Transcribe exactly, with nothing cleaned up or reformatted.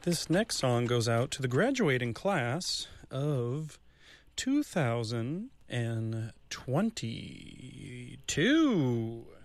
This next song goes out to the graduating class of two thousand twenty-two.